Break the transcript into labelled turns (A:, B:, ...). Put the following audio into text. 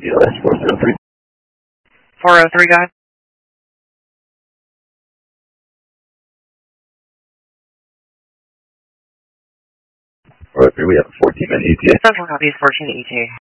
A: ELS 403.
B: 403, guy.
A: 403, we have a 14-minute ETA.
B: Central copies 14 ETA.